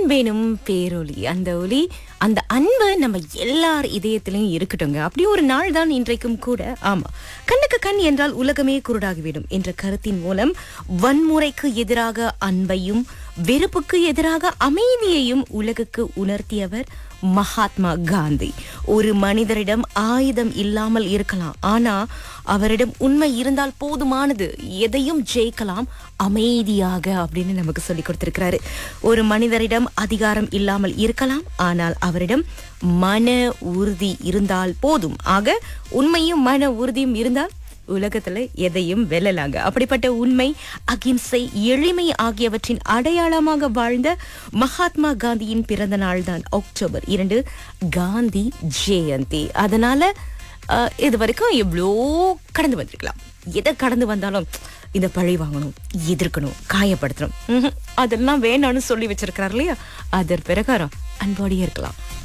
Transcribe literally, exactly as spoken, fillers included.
அன்பெனும் பேரொளி. அந்த ஒளி, அந்த அன்பு நம்ம எல்லார் இதயத்திலையும் இருக்கட்டுங்க. அப்படி ஒரு நாள் தான் இன்றைக்கும் கூட. ஆமா, கண்ணுக்கு கண் என்றால் உலகமே குருடாகிவிடும் என்ற கருத்தின் மூலம் வன்முறைக்கு எதிராக அன்பையும் வெறுப்புக்கு எதிராக அமைதியையும் உலகுக்கு உணர்த்தியவர் மகாத்மா காந்தி. ஒரு மனிதரிடம் ஆயுதம் இல்லாமல் இருக்கலாம், ஆனா அவரிடம் உண்மை இருந்தால் போதுமானது, எதையும் ஜெயிக்கலாம் அமைதியாக அப்படின்னு நமக்கு சொல்லி கொடுத்திருக்கிறாரு. ஒரு மனிதரிடம் அதிகாரம் இல்லாமல் இருக்கலாம், ஆனால் அவரிடம் மன உறுதி இருந்தால் போதும். ஆக உண்மையும் மன உறுதியும் இருந்தால் உலகத்துல எதையும் வெல்லலாங்க. அப்படிப்பட்ட உண்மை, அகிம்சை, எளிமை ஆகியவற்றின் அடையாளமாக வாழ்ந்த மகாத்மா காந்தியின் பிறந்த நாள் தான் அக்டோபர் இரண்டு, காந்தி ஜெயந்தி. அதனால அஹ், இது வரைக்கும் எவ்வளோ கடந்து வந்திருக்கலாம். எதை கடந்து வந்தாலும் இந்த பழி வாங்கணும், எதிர்க்கணும், காயப்படுத்தணும், ம்ஹும், அதெல்லாம் வேணான்னு சொல்லி வச்சிருக்கிறார் இல்லையா? அதன் பிரகாரம் அன்போடையே இருக்கலாம்.